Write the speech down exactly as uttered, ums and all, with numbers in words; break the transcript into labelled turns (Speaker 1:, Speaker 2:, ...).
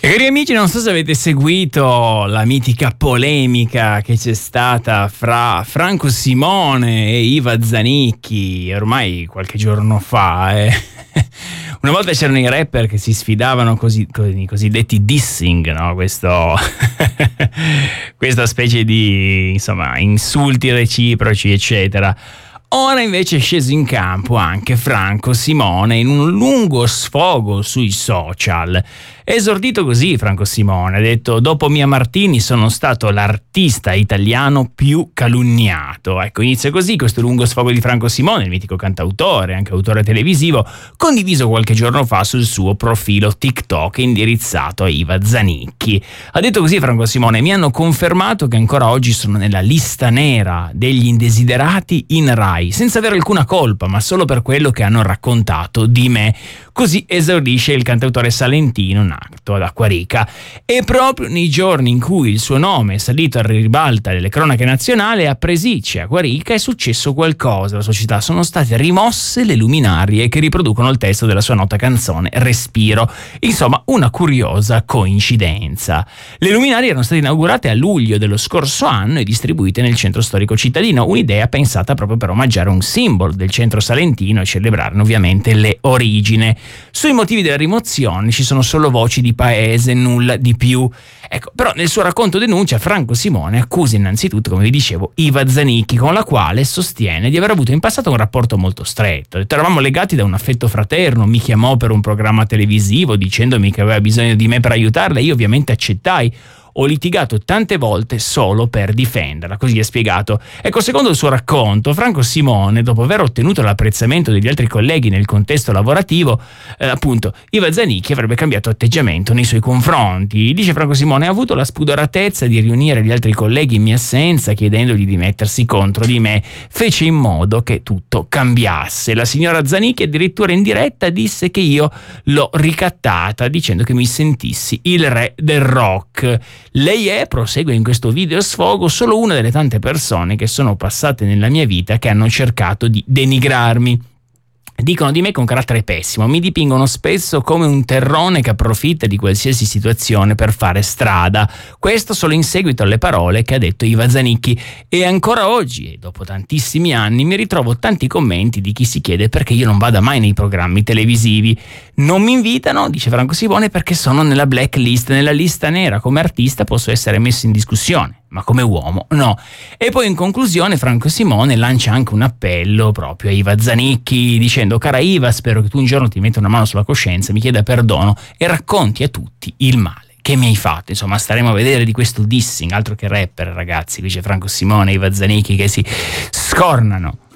Speaker 1: E cari amici, non so se avete seguito la mitica polemica che c'è stata fra Franco Simone e Iva Zanicchi ormai qualche giorno fa. Eh. Una volta c'erano i rapper che si sfidavano così, con i cosiddetti dissing, no? Questo questa specie di, insomma, insulti reciproci, eccetera. Ora invece è sceso in campo anche Franco Simone in un lungo sfogo sui social. È esordito così Franco Simone, ha detto: dopo Mia Martini sono stato l'artista italiano più calunniato. Ecco, inizia così questo lungo sfogo di Franco Simone, il mitico cantautore, anche autore televisivo, condiviso qualche giorno fa sul suo profilo TikTok indirizzato a Iva Zanicchi. Ha detto così Franco Simone: mi hanno confermato che ancora oggi sono nella lista nera degli indesiderati in Rai, senza avere alcuna colpa, ma solo per quello che hanno raccontato di me. Così esordisce il cantautore salentino nato ad Acquarica. E proprio nei giorni in cui il suo nome è salito a ribalta delle cronache nazionali, a Presicce, Acquarica, è successo qualcosa. La società sono state rimosse le luminarie che riproducono il testo della sua nota canzone Respiro. Insomma, una curiosa coincidenza. Le luminarie erano state inaugurate a luglio dello scorso anno e distribuite nel centro storico cittadino, un'idea pensata proprio per omaggiare un simbolo del centro salentino e celebrarne ovviamente le origini. Sui motivi della rimozione ci sono solo voci di paese, nulla di più. Ecco, però nel suo racconto denuncia Franco Simone accusa innanzitutto, come vi dicevo, Iva Zanicchi, con la quale sostiene di aver avuto in passato un rapporto molto stretto. Ha detto: eravamo legati da un affetto fraterno, mi chiamò per un programma televisivo dicendomi che aveva bisogno di me per aiutarla, io ovviamente accettai. Ho litigato tante volte solo per difenderla, così è spiegato. Ecco, secondo il suo racconto, Franco Simone, dopo aver ottenuto l'apprezzamento degli altri colleghi nel contesto lavorativo, eh, appunto, Iva Zanicchi avrebbe cambiato atteggiamento nei suoi confronti. Dice Franco Simone: ha avuto la spudoratezza di riunire gli altri colleghi in mia assenza chiedendogli di mettersi contro di me. Fece in modo che tutto cambiasse. La signora Zanicchi addirittura in diretta disse che io l'ho ricattata dicendo che mi sentissi il re del rock. Lei è, prosegue in questo video sfogo, solo una delle tante persone che sono passate nella mia vita che hanno cercato di denigrarmi. Dicono di me con carattere pessimo, mi dipingono spesso come un terrone che approfitta di qualsiasi situazione per fare strada. Questo solo in seguito alle parole che ha detto Iva Zanicchi. E ancora oggi, e dopo tantissimi anni, mi ritrovo tanti commenti di chi si chiede perché io non vada mai nei programmi televisivi. Non mi invitano, dice Franco Simone, perché sono nella blacklist, nella lista nera. Come artista posso essere messo in discussione, ma come uomo no. E poi in conclusione Franco Simone lancia anche un appello proprio a Iva Zanicchi dicendo: cara Iva, spero che tu un giorno ti metta una mano sulla coscienza, mi chieda perdono e racconti a tutti il male che mi hai fatto. Insomma, staremo a vedere di questo dissing, altro che rapper, ragazzi, dice Franco Simone e Iva Zanicchi che si scornano.